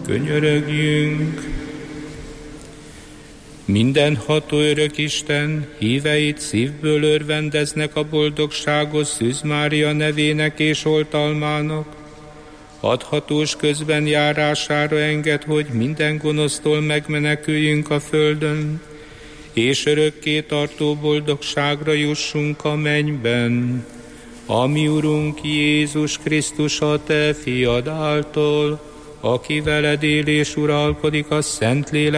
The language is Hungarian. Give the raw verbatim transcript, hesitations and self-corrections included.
könyörögjünk. Mindenható örök Isten, híveit szívből örvendeznek a boldogságos Szűz Mária nevének és oltalmának. Adhatós közben járására enged, hogy minden gonosztól megmeneküljünk a földön, és örökké tartó boldogságra jussunk a mennyben. A mi Urunk Jézus Krisztus, a Te fiad által, aki veled él és uralkodik a Szentlélek